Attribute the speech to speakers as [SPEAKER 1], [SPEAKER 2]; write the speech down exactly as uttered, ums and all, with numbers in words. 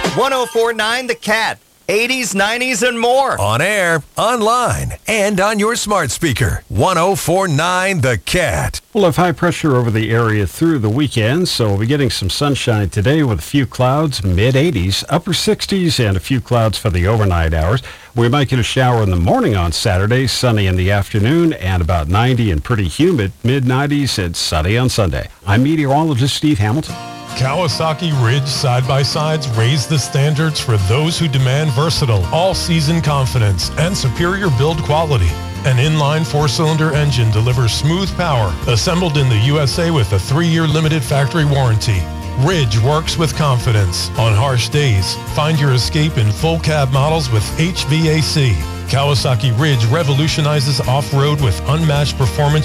[SPEAKER 1] one oh four point nine The Cat. eighties, nineties, and more.
[SPEAKER 2] On air, online, and on your smart speaker. one oh four point nine The Cat.
[SPEAKER 3] We'll have high pressure over the area through the weekend, so we'll be getting some sunshine today with a few clouds, mid eighties, upper sixties, and a few clouds for the overnight hours. We might get a shower in the morning on Saturday, sunny in the afternoon, and about ninety and pretty humid, mid nineties, and sunny on Sunday. I'm meteorologist Steve Hamilton.
[SPEAKER 4] Kawasaki Ridge side-by-sides raise the standards for those who demand versatile, all-season confidence and superior build quality. An inline four-cylinder engine delivers smooth power, assembled in the U S A with a three-year limited factory warranty. Ridge works with confidence. On harsh days, find your escape in full cab models with H V A C. Kawasaki Ridge revolutionizes off-road with unmatched performance